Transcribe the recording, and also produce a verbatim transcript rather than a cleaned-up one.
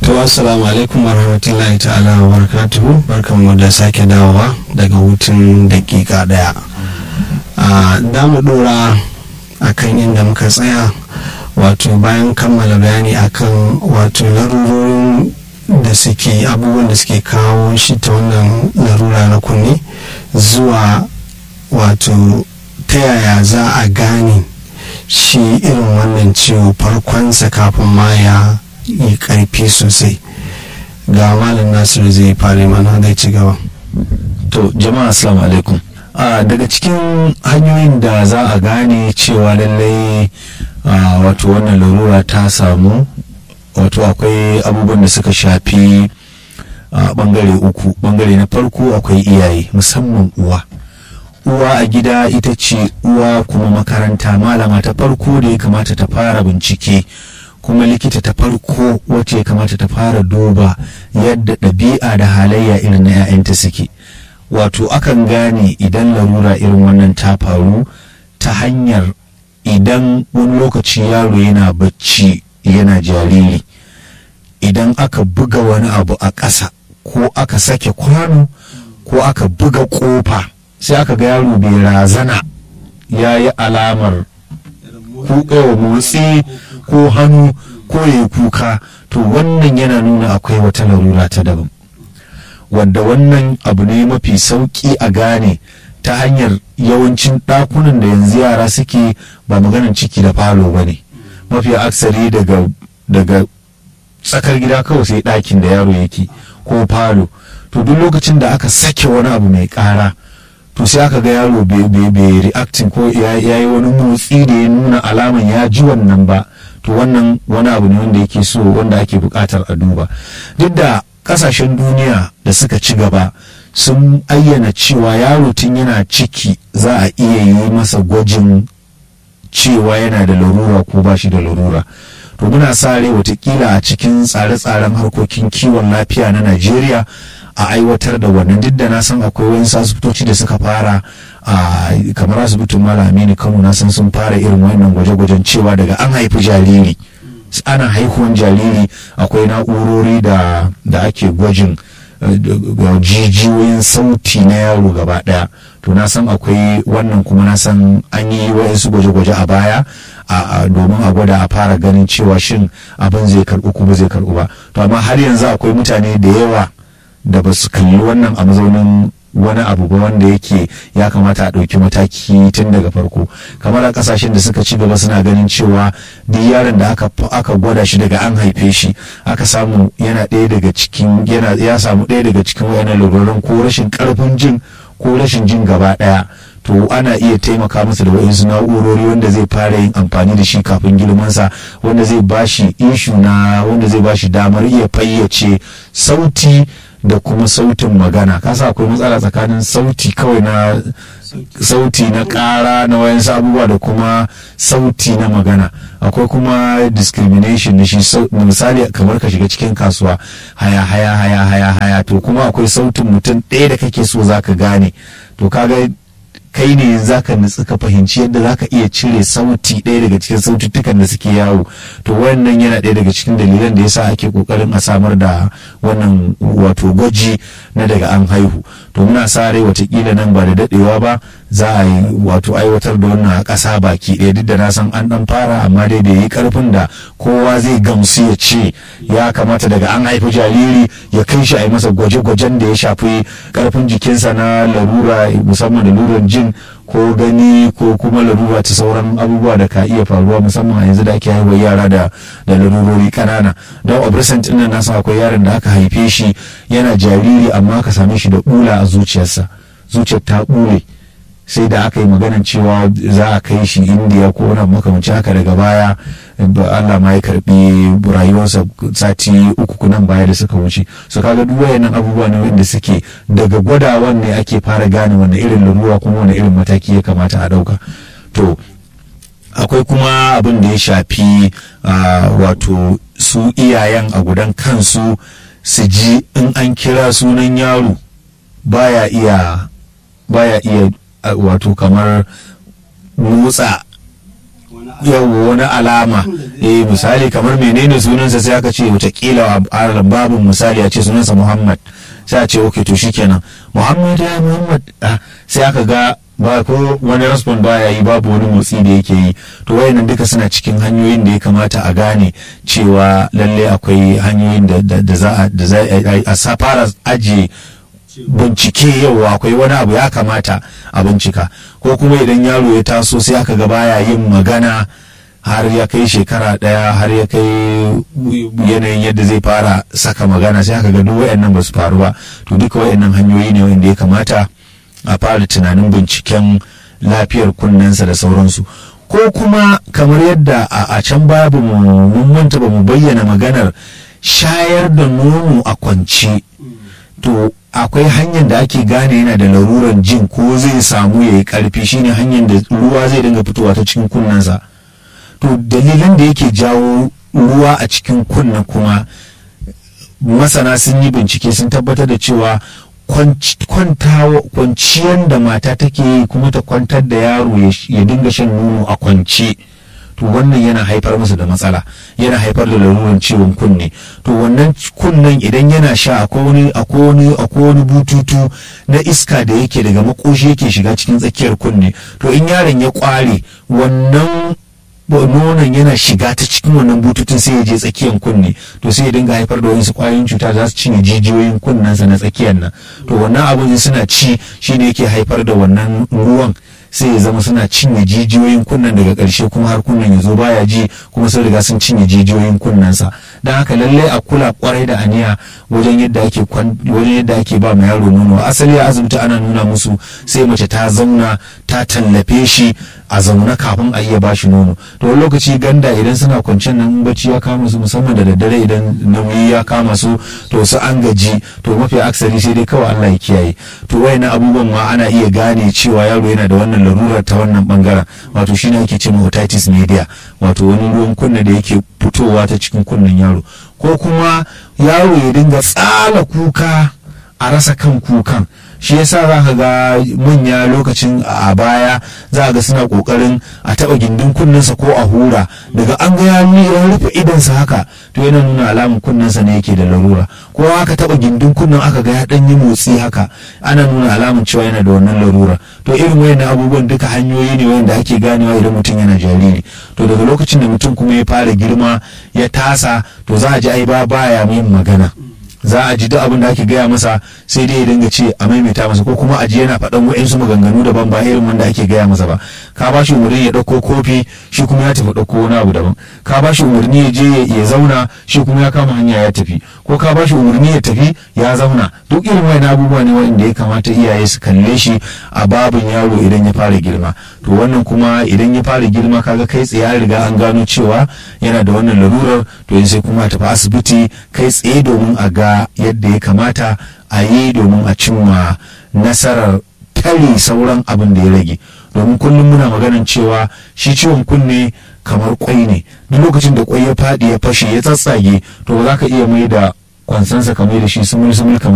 To assalamu alaikum warahmatullahi ta'ala wa barakatuhu, barkanmu da sake dawowa daga hutun dakika daya. a da mu dora akan inda muka tsaya, wato bayan kammala bayani akan wato larurorin da suke abubuwan da suke kawo shi ta wannan larura na kunne, zuwa wato ta yaya za a gane shi irin wannan ciwo farkonsa kafin ma ya yi karfi sosai. Ga malam Nasiru zai fara mana zai ci gaba. To jama'a assalamu alaikum. Uh, daga cikin hanyoyin da za a gane cewa lallai uh, wato wannan larura ta samu, wato akwai abubuwan da suka shafi uh, bangare uku. Bangare na farko akwai iyaye, musamman uwa. Uwa a gida ita ce uwa kuma makaranta, malama ta farko da ya kamata ta fara bincike, kuma likita ta farko wacce ya kamata ta fara duba yadda ɗabi'a da halayya irin na 'ya'yanta suke. Wato akan gane idan larura irin wannan ta faru ta hanyar idan wani lokaci yaro yana bacci yana jariri, idan aka buga wani abu a ƙasa ko aka sake kwano ko aka buga ƙofa sai aka ga yaro bai razana ya yi alamar kuka motsi ko hannu ko ya yi kuka, to wannan yana nuna akwai wata larura ta daban, wadda wannan abu ne mafi sauki a gane ta hanyar yawancin ɗakunan da yanzu yara suke ba maganin ciki da falo ba ne, mafi aksari daga daga tsakar gida kawai sai ɗakin da yaro yake ko falo. To duk lokacin da aka sake wani abu mai ƙara, to sai aka ga yaro bai reacting ko ya yi wani motsi da ya nuna alaman ya ji wannan ba, to wannan wani abu ne wanda yake so, wanda ake buƙatar a duba. Duk da kasashen duniya da suka ci gaba sun ayyana cewa yaro tun yana ciki za a iya yi masa gwajin cewa yana da larura ko ba shi da larura. To muna sa rai watakila a cikin tsare-tsaren harkokin kiwon lafiya na Najeriya a aiwatar da wannan, duk da na san akwai wani asibitoci da suka fara a kamar asibitin Malam Aminu Kano, na san sun fara irin wannan gwaje-gwajen cewa daga an haifi jariri, ana haihuwan jariri akwai na'urori da da ake gwajin jijiyoyin sauti na yaro gaba daya. To na san akwai wannan, kuma na san an yi wayansu gwaje-gwaje a baya a domin a gwada a fara ganin cewa shin abin zai karbu ko ba zai karbu ba. To amma har yanzu akwai mutane da yawa da ba su kalli wannan a mazaunin wani abu ba wanda yake ya kamata a ɗauki mataki tun daga farko. Kamar a ƙasashen da suka ci gaba suna ganin cewa duk yaron da aka aka gwada shi daga an haife shi aka samu yana ɗaya daga cikin yana ya samu ɗaya daga cikin wayannan lalurorin, ko rashin ƙarfin jin ko rashin jin gaba ɗaya, to ana iya taimaka masa da wayansu na'urori wanda zai fara yin amfani da shi kafin girmansa, wanda zai bashi ishu na wanda zai bashi damar iya fayyace sauti da kuma sautin magana. Kasa akwai matsala tsakanin sauti kawai na sauti na ƙara na wayansu abubuwa da kuma sauti na magana. Akwai kuma discrimination na shi, misali kamar ka shiga cikin kasuwa haya haya haya haya haya, to kuma akwai sautin mutum ɗaya da kake so zaka gane, to kaga kai ne zaka nutsu ka fahimci yadda zaka iya cire sauti ɗaya daga cikin saututtukan da suke yawo. To wannan yana ɗaya daga cikin dalilan da yasa ake kokarin a samar da wannan wato gwaji na daga an haihu. To muna sa rai watakila nan ba da dadewa ba za a yi wato aiwatar da wannan a ƙasa baki ɗaya, duk da na san an ɗan fara amma dai bai yi ƙarfin da kowa zai gamsu ya ce ya kamata daga an haifi jariri ya kai shi a yi masa gwaje-gwajen da ya shafi ƙarfin jikinsa na larura, musamman lalurar jin ko gani ko kuma larura ta sauran abubuwa da ka iya faruwa, musamman a yanzu da ake haihuwa yara da da larurori kanana. Don a recent din nan na san akwai yaron da aka haife shi yana jariri amma aka same shi da bula a zuciyarsa, zuciyar ta bule, sai da aka yi maganan cewa za a kai shi Indiya ko wani makamanci haka. Daga baya Allah ma ya karbi rayuwarsa sati uku kunan baya da suka wuce. So kaga duk wayannan abubuwa ne wanda suke daga gwadawan ne ake fara gane wani irin larura kuma wani irin mataki ya kamata a dauka. To akwai kuma abin da ya shafi wato su iyayen a gudan kansu su ji in an kira sunan yaro baya iya baya iya wato kamar motsa yawo wani alama eh misali kamar menene sunansa sai aka ce watakila a babin misali a ce sunansa Muhammad sai a ce okay to shikenan Muhammad ya Muhammad sai aka ga ba ko wani respond baya yi babu wani motsi da yake yi to wayannan duka suna cikin hanyoyin da ya kamata a gane cewa lalle akwai hanyoyin da da za a da za a fara ajiye bincike yau akwai wani abu ya kamata a bincika ko kuma idan yaro ya taso sai aka ga baya yin magana har ya kai shekara daya har ya kai yanayin yadda zai fara saka magana sai aka ga duk wayannan ba su faru ba to duka wayannan hanyoyi ne wanda ya kamata a fara tunanin binciken lafiyar kunnensa da sauransu ko kuma kamar yadda a can babu mun manta ba mu bayyana maganar shayar da nono a kwance to akwai hanyar da ake gane yana da laruran jin ko zai samu ya yi karfi shine hanyar da ruwa zai dinga fitowa ta cikin kunnensa to dalilan da yake jawo ruwa a cikin kunna kuma masana sun yi bincike sun tabbatar da cewa kwanciyar da mata take yi kuma ta kwantar da yaro ya dinga shan nono a kwance to wannan yana haifar masa da matsala yana haifar da laruran ciwon kunne to wannan kunnen idan yana sha akwai wani akwai wani akwai wani bututu na iska da yake daga makoshi yake shiga cikin tsakiyar kunne to in yaron ya kware wannan nonon yana shiga ta cikin wannan bututun sai ya je tsakiyar kunne to sai ya dinga haifar da wasu kwayoyin cuta za su cinye jijiyoyin kunnensa na tsakiyar nan to wannan abin suna ci shine yake haifar da wannan ruwan sai ya zama suna cinye jijiyoyin kunnen daga ƙarshe kuma har kunnen ya zo baya ji kuma sun riga sun cinye jijiyoyin kunnensa don haka lallai a kula kwarai da aniya wajen yadda ake wajen yadda ake ba ma yaro nono asali a asibiti ana nuna musu sai mace ta zauna ta tallafe shi a zaune kafin a iya bashi nono to wani lokaci ganda idan suna kwanciyar nan bacci ya kama su musamman da daddare idan nauyi ya kama su to su an gaji to mafi aksari sai dai kawai Allah ya kiyaye to wayannan abubuwan ma ana iya gane cewa yaro yana da wannan larurar ta wannan bangaren wato shine ake cewa otitis media wato wani ruwan kunne da yake fitowa ta cikin kunnen yaro ko kuma yaro ya dinga tsala kuka a rasa kan kukan shi yasa za ka ga manya lokacin a baya za ga suna kokarin a taba gindin kunnensa ko a hura daga an ga ya rufe idansa haka to yana nuna alamun kunnensa ne yake da larura ko aka taba gindin kunnen aka ga ya dan yi motsi haka ana nuna alamun cewa yana da wannan larura to irin wayannan abubuwan duka hanyoyi ne wanda ake ganewa idan mutum yana jariri to daga lokacin da mutum kuma ya fara girma ya tasa to za a ji ai ba baya yin magana za a ji duk abin da ake gaya masa sai dai ya dinga ce a maimaita masa ko kuma a ji yana faɗan wa'insu maganganu daban ba irin wanda ake gaya masa ba ka ba shi umarni ya ɗauko kofi shi kuma ya tafi ɗauko wani abu daban ka ba shi umarni ya je ya zauna shi kuma ya kama hanya ya tafi ko ka ba shi umarni ya tafi ya zauna duk irin wani abubuwa ne wanda ya kamata iyaye su kalle shi a babin yaro idan ya fara girma to wannan kuma idan ya fara girma kaga kai tsaye ya riga an gano cewa yana da wannan larurar to sai kuma tafi asibiti kai tsaye domin a ga yadda ya kamata a yi domin a cimma nasarar tare sauran abin da ya rage domin kullum muna maganin cewa shi ciwon kunne kamar kwai ne duk lokacin da kwai ya faɗi ya fashe ya tsatsage to ba za ka iya mai da kwansansa kamar da shi sumul sumul kamar